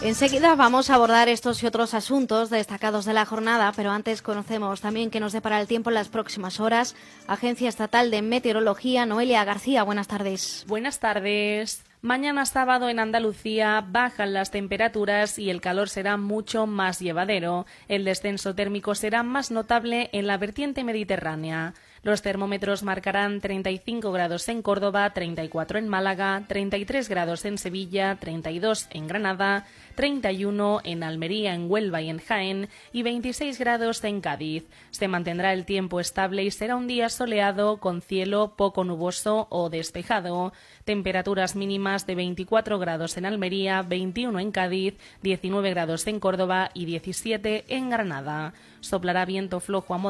Enseguida vamos a abordar estos y otros asuntos destacados de la jornada, pero antes conocemos también qué nos depara el tiempo en las próximas horas. Agencia Estatal de Meteorología, Noelia García, buenas tardes. Buenas tardes. Mañana sábado en Andalucía bajan las temperaturas y el calor será mucho más llevadero. El descenso térmico será más notable en la vertiente mediterránea. Los termómetros marcarán 35 grados en Córdoba, 34 en Málaga, 33 grados en Sevilla, 32 en Granada, 31 en Almería, en Huelva y en Jaén y 26 grados en Cádiz. Se mantendrá el tiempo estable y será un día soleado con cielo poco nuboso o despejado. Temperaturas mínimas de 24 grados en Almería, 21 en Cádiz, 19 grados en Córdoba y 17 en Granada. Soplará viento flojo a